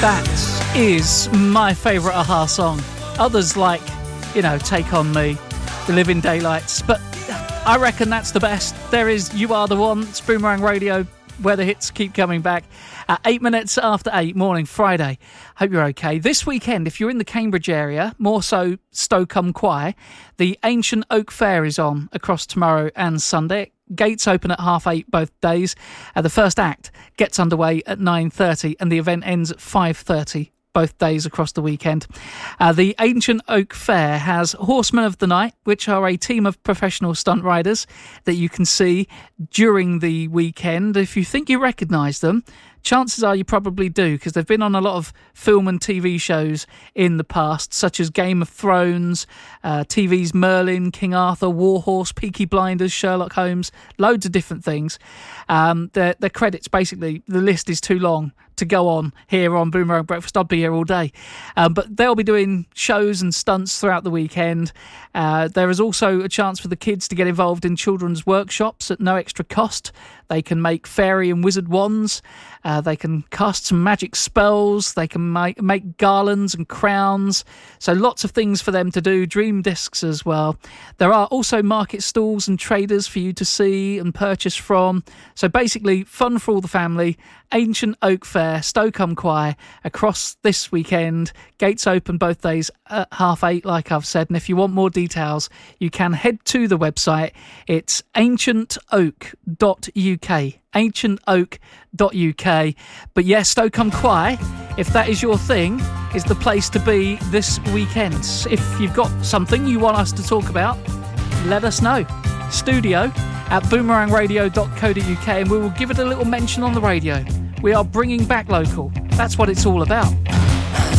That is my favourite a-ha song. Others like, Take On Me, The Living Daylights, but I reckon that's the best. There is You Are The One. It's Boomerang Radio, where the hits keep coming back. 8 minutes after 8, morning, Friday. Hope you're okay. This weekend, if you're in the Cambridge area, more so Stoke-on-Quye, the Ancient Oak Fair is on across tomorrow and Sunday. Gates open at 8:30 both days. The first act gets underway at 9:30 and the event ends at 5:30 both days across the weekend. The Ancient Oak Fair has Horsemen of the Night, which are a team of professional stunt riders that you can see during the weekend. If you think you recognise them, chances are you probably do, because they've been on a lot of film and TV shows in the past, such as Game of Thrones, TV's Merlin, King Arthur, Warhorse, Peaky Blinders, Sherlock Holmes, loads of different things. Their credits, basically, the list is too long to go on here on Boomerang Breakfast. I'd be here all day. But they'll be doing shows and stunts throughout the weekend. There is also a chance for the kids to get involved in children's workshops at no extra cost. They can make fairy and wizard wands. They can cast some magic spells. They can make garlands and crowns. So lots of things for them to do. Dream discs as well. There are also market stalls and traders for you to see and purchase from. So basically, fun for all the family. Ancient Oak Fair, Stoke-on-Quye, across this weekend. Gates open both days at 8:30, like I've said. And if you want more details, you can head to the website. It's ancientoak.uk. ancientoak.uk. But yes, Stoke-on-Quye, if that is your thing, is the place to be this weekend. If you've got something you want us to talk about, let us know. Studio at boomerangradio.co.uk and we will give it a little mention on the radio. We are bringing back local. That's what it's all about.